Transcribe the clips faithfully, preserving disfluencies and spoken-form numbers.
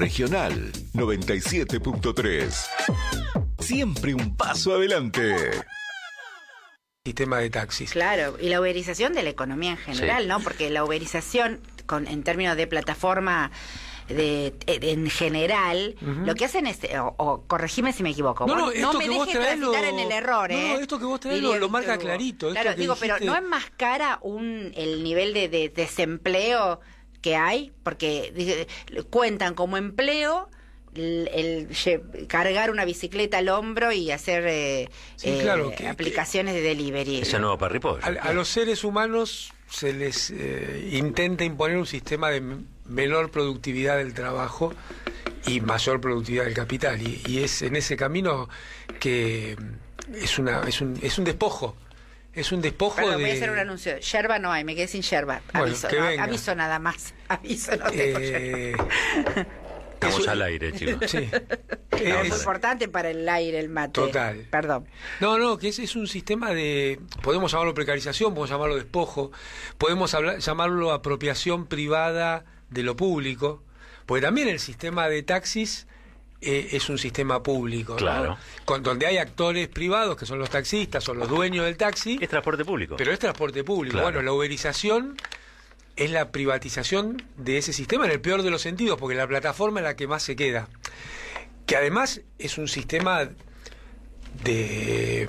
Regional noventa y siete punto tres. Siempre un paso adelante. Sistema de taxis. Claro, y la uberización de la economía en general, Sí. ¿no? Porque la uberización, con, en términos de plataforma de, de- en general, Ujú. lo que hacen es, o, o corregime si me equivoco, No, no, vos esto me que vos dejes traes lo- transitar en el error, no, ¿eh? no, esto que vos traes Diría lo- lo Víctor marca Hugo. clarito, esto Claro, que digo, pero dijiste- ¿no es más cara un el nivel de, de desempleo que hay? Porque dice, cuentan como empleo el, el lle- cargar una bicicleta al hombro y hacer eh, Sí, eh, claro, que- aplicaciones de delivery. Ese nuevo parripollo. A, a los seres humanos se les eh, intenta imponer un sistema de m- menor productividad del trabajo y mayor productividad del capital, y, y es en ese camino que es una es un es un despojo es un despojo Perdón, de voy a hacer un anuncio. Yerba no hay, me quedé sin yerba. Bueno, Aviso, que no, venga. aviso nada más. Aviso, no tengo eh, yerba. Estamos es- al aire, chicos. sí. Es Es- muy importante para el aire el mate. Total. Perdón. No, no, que es, es un sistema de, podemos llamarlo precarización, podemos llamarlo despojo, podemos hablar, llamarlo apropiación privada de lo público, porque también el sistema de taxis eh, es un sistema público, ¿no? Claro. Con, donde hay actores privados, que son los taxistas o los dueños del taxi, Es transporte público. pero es transporte público. Claro. Bueno, la uberización es la privatización de ese sistema en el peor de los sentidos, porque la plataforma es la que más se queda. Que además es un sistema de,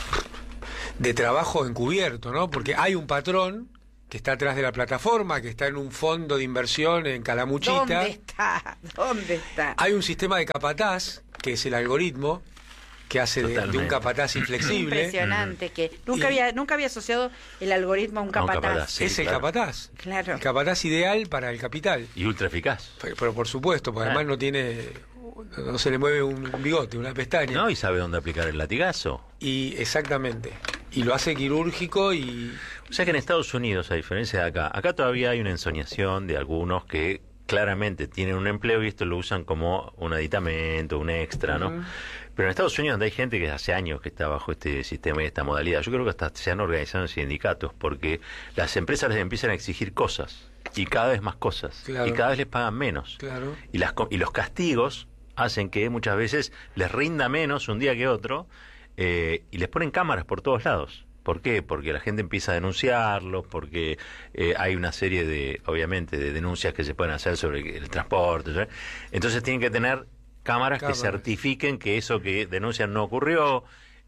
de trabajo encubierto, ¿no? Porque hay un patrón que está atrás de la plataforma, que está en un fondo de inversión en Calamuchita. ¿Dónde está? ¿Dónde está? Hay un sistema de capataz, que es el algoritmo, que hace de, de un Totalmente. capataz inflexible. Impresionante que nunca Y- había nunca había asociado el algoritmo a un A un capataz. capataz, sí. Es el claro. capataz. Claro. El capataz ideal para el capital. Y ultra eficaz. Pero, pero por supuesto, porque Ah. además no tiene, no se le mueve un bigote, una pestaña. No, y sabe dónde aplicar el latigazo. Y exactamente. Y lo hace quirúrgico y... O sea que en Estados Unidos, a diferencia de acá, acá todavía hay una ensoñación de algunos que claramente tienen un empleo y esto lo usan como un aditamento, un extra, ¿no? Ujú. Pero en Estados Unidos donde hay gente que hace años que está bajo este sistema y esta modalidad, yo creo que hasta se han organizado en sindicatos porque las empresas les empiezan a exigir cosas y cada vez más cosas Claro. y cada vez les pagan menos. Claro. Y, las, co- y los castigos hacen que muchas veces les rinda menos un día que otro eh, y les ponen cámaras por todos lados. ¿Por qué? Porque la gente empieza a denunciarlos, porque eh, hay una serie de, obviamente, de denuncias que se pueden hacer sobre el transporte. ¿sí? Entonces tienen que tener cámaras, Cámaras. que certifiquen que eso que denuncian no ocurrió.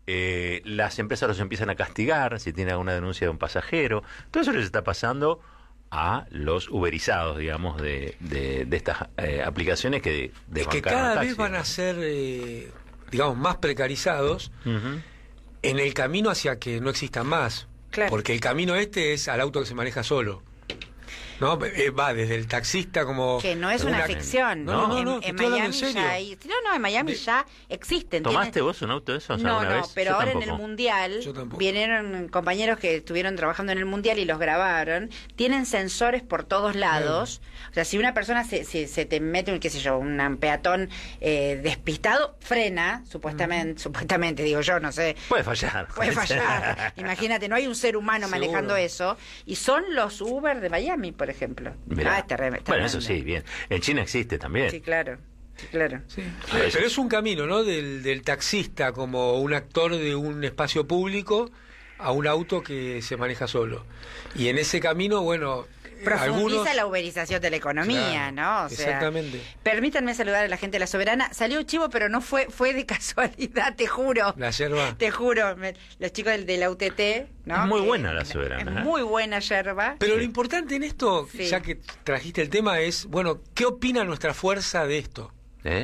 Eh, las empresas los empiezan a castigar si tienen alguna denuncia de un pasajero. Todo eso les está pasando a los uberizados, digamos, de, de, de estas eh, aplicaciones que de Es que bancaron cada taxi, vez van ¿no? a ser, eh, digamos, más precarizados Ujú. en el camino hacia que no existan más. Claro. Porque el camino este es al auto que se maneja solo. ¿No? Eh, va desde el taxista como... Que no es una, una- ficción. No, no, no, en, te en estoy hablando Miami en serio. ya hay. No, no, en Miami De- ya existen. ¿Tomaste tienen- vos un auto de esos No, alguna no, vez? pero Yo ahora en el tampoco. Mundial Yo tampoco. vinieron compañeros que estuvieron trabajando en el Mundial y los grabaron. Tienen sensores por todos lados. O sea, si una persona se, se, se te mete un, qué sé yo, un peatón eh, despistado, frena, supuestamente, supuestamente, digo yo, no sé. Puede fallar. Puede fallar. Imagínate, no hay un ser humano Seguro. manejando eso. Y son los Uber de Miami, por ejemplo. Mirá. Ah, es terre- es Bueno, eso tremendo. sí, bien. En China existe también. Sí, claro. Sí, claro. Sí. A veces. Pero es un camino, ¿no? Del, del taxista como un actor de un espacio público a un auto que se maneja solo. Y en ese camino, bueno, Profundiza algunos... la uberización de la economía, Claro, ¿no? O sea, exactamente. permítanme saludar a la gente de La Soberana. Salió chivo, pero no fue fue de casualidad, te juro. La yerba. Te juro, me- los chicos del, de la U T T, ¿no? Es muy Que- buena La Soberana, Es ¿eh? muy buena yerba. Pero Sí. lo importante en esto, Sí. ya que trajiste el tema, es, bueno, ¿qué opina nuestra fuerza de esto? ¿Eh?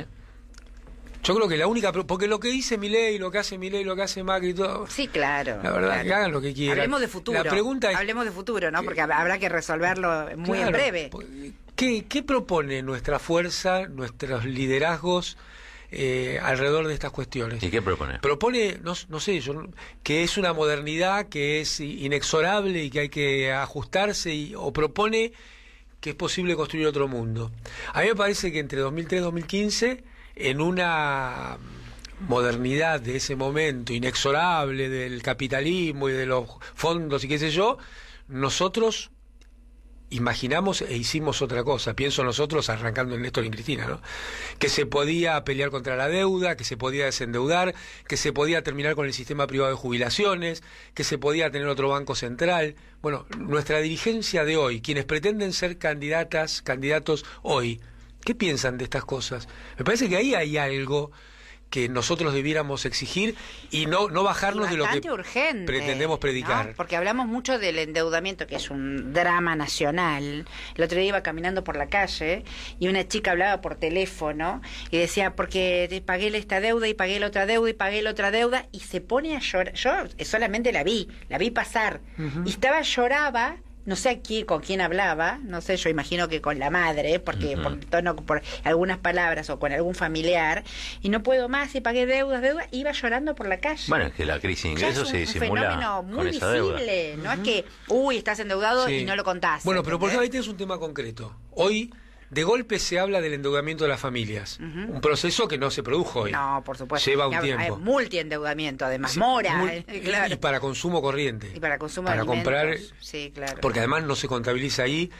Yo creo que la única... Porque lo que dice Milei, lo que hace Milei, lo que hace Macri y todo... Sí, claro. La verdad, claro. que hagan lo que quieran. Hablemos de futuro. La pregunta es... Hablemos de futuro, ¿no? Porque hab- habrá que resolverlo muy en Claro, breve. ¿Qué, qué propone nuestra fuerza, nuestros liderazgos eh, alrededor de estas cuestiones? ¿Y qué propone? Propone, no, no sé, yo, no- que es una modernidad que es i- inexorable y que hay que ajustarse, y, o propone que es posible construir otro mundo. A mí me parece que entre dos mil tres y dos mil quince, en una modernidad de ese momento inexorable del capitalismo y de los fondos y qué sé yo, nosotros imaginamos e hicimos otra cosa. Pienso nosotros, arrancando en Néstor y en Cristina, ¿no? Que se podía pelear contra la deuda, que se podía desendeudar, que se podía terminar con el sistema privado de jubilaciones, que se podía tener otro banco central. Bueno, nuestra dirigencia de hoy, quienes pretenden ser candidatas, candidatos hoy, ¿qué piensan de estas cosas? Me parece que ahí hay algo que nosotros debiéramos exigir y no no bajarnos de lo que urgente, pretendemos predicar. ¿no? Porque hablamos mucho del endeudamiento, que es un drama nacional. El otro día iba caminando por la calle y una chica hablaba por teléfono y decía, porque pagué esta deuda y pagué la otra deuda y pagué la otra deuda, y se pone a llorar. Yo solamente la vi, la vi pasar. Uh-huh. Y estaba, lloraba. No sé aquí con quién hablaba, no sé, yo imagino que con la madre, porque uh-huh. por tono, por algunas palabras, o con algún familiar, y no puedo más, y pagué deudas, deudas, iba llorando por la calle. Bueno, es que la crisis de ingresos se disimula un fenómeno muy con esa visible, deuda. no uh-huh. es que, uy, estás endeudado sí. y no lo contás. Bueno, pero por ejemplo, ahí tienes un tema concreto. Hoy, de golpe se habla del endeudamiento de las familias, uh-huh. un proceso que no se produjo hoy. No, por supuesto. Lleva un hay, tiempo. Hay multiendeudamiento, además, sí, mora. Mul- eh, claro. Y para consumo corriente. Y para consumo para de comprar, alimentos. Sí, claro. Porque además no se contabiliza ahí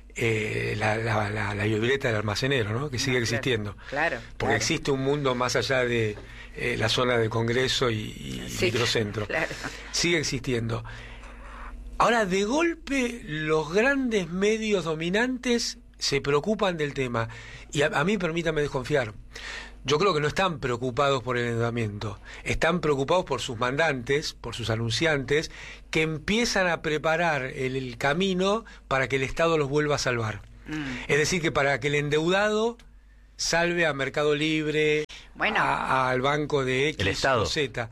eh, la, la, la, la violeta del almacenero, ¿no? Que sigue no, existiendo. Claro. Porque claro. existe un mundo más allá de eh, la zona de Congreso y, y sí, microcentro. Claro. Sigue existiendo. Ahora, de golpe, los grandes medios dominantes se preocupan del tema. Y a, a mí, permítame desconfiar, yo creo que no están preocupados por el endeudamiento, están preocupados por sus mandantes, por sus anunciantes, que empiezan a preparar el, el camino para que el Estado los vuelva a salvar. Mm. Es decir, que para que el endeudado salve a Mercado Libre, bueno, a, al banco de X el Estado. o Z.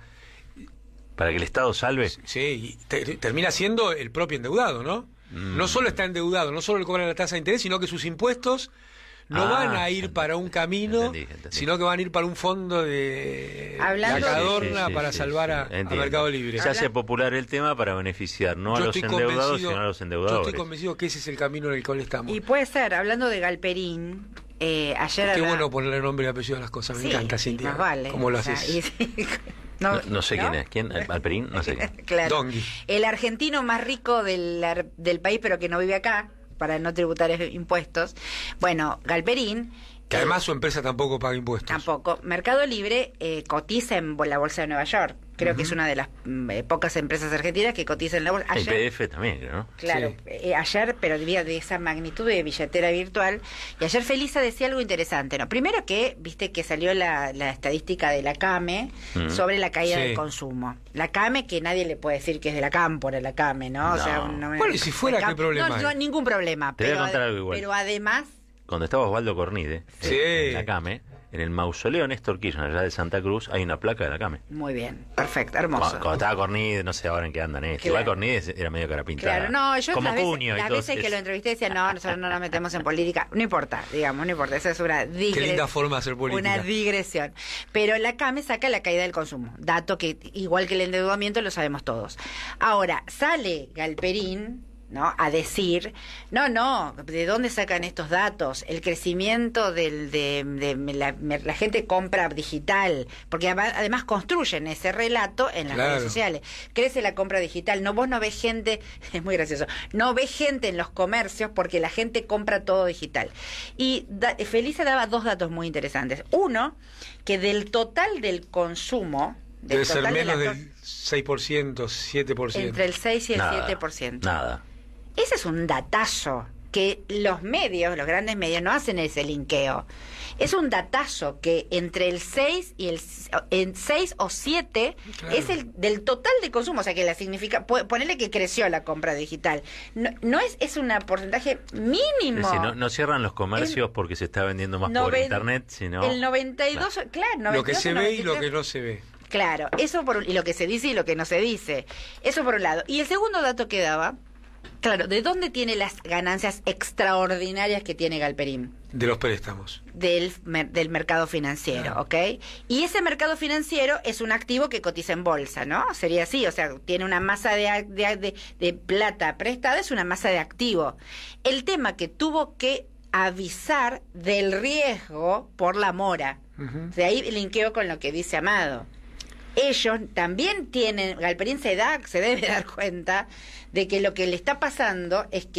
Para que el Estado salve. Sí, y te, termina siendo el propio endeudado, ¿no? Mm. No solo está endeudado, no solo le cobran la tasa de interés, sino que sus impuestos no ah, van a ir entendí, para un camino, entendí, entendí. sino que van a ir para un fondo de Hablando la cadorna sí, sí, sí, para sí, salvar sí, a, a Mercado Libre. Se hace popular el tema para beneficiar no yo a los endeudados, sino a los endeudados. Yo estoy convencido que ese es el camino en el cual estamos. Y puede ser, hablando de Galperín, eh, ayer... Qué la... bueno ponerle nombre y apellido a las cosas, me sí, encanta, Cintia. Más vale. ¿Cómo lo o sea, haces? Y, no, no, no sé ¿no? quién es. ¿Quién? ¿Galperín? No sé quién. Claro. Dongui. El argentino más rico del, del país, pero que no vive acá, para no tributar impuestos. Bueno, Galperín... Que además su empresa tampoco paga impuestos. Tampoco. Mercado Libre eh, cotiza en la Bolsa de Nueva York. Creo uh-huh. que es una de las eh, pocas empresas argentinas que cotiza en la bolsa. El P F también, ¿no? Claro. Sí. Eh, ayer, pero debía de esa magnitud de billetera virtual. Y ayer Felisa decía algo interesante, ¿no? Primero que, viste que salió la, la estadística de la CAME uh-huh. sobre la caída sí. del consumo. La CAME, que nadie le puede decir que es de la cámpora, la CAME, ¿no? no. O sea, una, bueno, y si fuera, ¿qué problema no, hay? no, ningún problema. Te pero, voy a contar algo igual. Pero además... Cuando estaba Osvaldo Cornide, sí. en la CAME, en el mausoleo Néstor Kirchner, allá de Santa Cruz, hay una placa de la CAME. Muy bien, perfecto, hermoso. Cuando, cuando estaba Cornide, no sé ahora en qué andan esto. Claro. Igual Cornide era medio cara pintada. Claro, no, yo como las veces, puño las y veces todo que lo entrevisté decía, no, nosotros no nos metemos en política. No importa, digamos, no importa, esa es una digresión. Qué linda forma de hacer política. Una digresión. Pero la CAME saca la caída del consumo, dato que, igual que el endeudamiento, lo sabemos todos. Ahora, sale Galperín, ¿no? A decir, no, no, ¿de dónde sacan estos datos? El crecimiento del, de, de la, la gente compra digital, porque además construyen ese relato en las claro. redes sociales. Crece la compra digital, no, vos no ves gente, es muy gracioso, no ves gente en los comercios porque la gente compra todo digital. Y da, Felisa daba dos datos muy interesantes. Uno, que del total del consumo, debe ser menos de del seis por ciento, siete por ciento. Entre el seis y el nada, siete por ciento. Nada. Ese es un datazo que los medios, los grandes medios, no hacen ese linkeo. Es un datazo que entre el seis y el en seis o siete claro. es el del total de consumo, o sea que la significa, ponerle que creció la compra digital. No, no es es un porcentaje mínimo. Es decir, no, no cierran los comercios el, porque se está vendiendo más noven, por internet, sino el noventa y dos, claro, claro noventa y dos, lo que se ve y lo que no se ve. Claro, eso por y lo que se dice y lo que no se dice. Eso por un lado. Y el segundo dato que daba, claro, ¿de dónde tiene las ganancias extraordinarias que tiene Galperín? De los préstamos. Del, del mercado financiero, ah. ¿ok? Y ese mercado financiero es un activo que cotiza en bolsa, ¿no? Sería así, o sea, tiene una masa de, de, de, de plata prestada, es una masa de activo. El tema que tuvo que avisar del riesgo por la mora. Uh-huh. De ahí linkeo con lo que dice Amado. Ellos también tienen, Galperín se da, se debe dar cuenta de que lo que le está pasando es que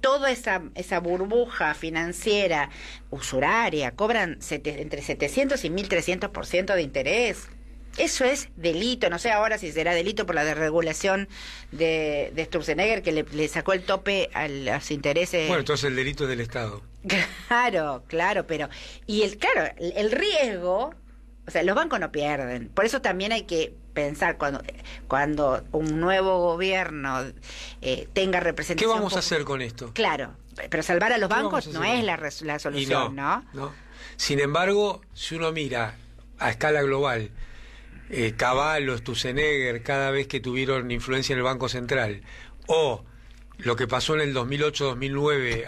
toda esa, esa burbuja financiera usuraria, cobran sete, entre setecientos y mil trescientos por ciento de interés. Eso es delito, no sé ahora si será delito por la desregulación de, de Sturzenegger, que le, le sacó el tope a los intereses. Bueno, entonces el delito es del Estado. Claro, claro, pero... Y el claro, el, el riesgo, o sea, los bancos no pierden. Por eso también hay que pensar cuando, cuando un nuevo gobierno eh, tenga representación... ¿Qué vamos por... a hacer con esto? Claro, pero salvar a los bancos no es la, la solución, no, ¿no? ¿no? Sin embargo, si uno mira a escala global... Eh, Cavallo, Sturzenegger, cada vez que tuvieron influencia en el Banco Central, o lo que pasó en el dos mil ocho dos mil nueve